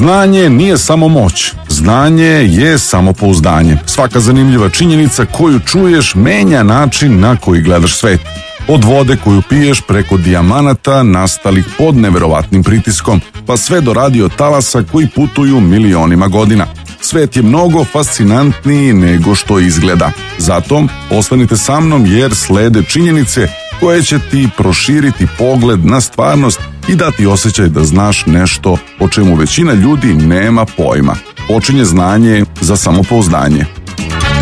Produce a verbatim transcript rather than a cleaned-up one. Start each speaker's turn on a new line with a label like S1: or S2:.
S1: Znanje nije samo moć, znanje je samopouzdanje. Svaka zanimljiva činjenica koju čuješ menja način na koji gledaš svet. Od vode koju piješ preko dijamanata nastalih pod neverovatnim pritiskom, pa sve do radio talasa koji putuju milionima godina. Svet je mnogo fascinantniji nego što izgleda. Zato ostanite sa mnom jer slede činjenice koje će ti proširiti pogled na stvarnost i dati osjećaj da znaš nešto o čemu većina ljudi nema pojma. Počinje znanje za samopouzdanje.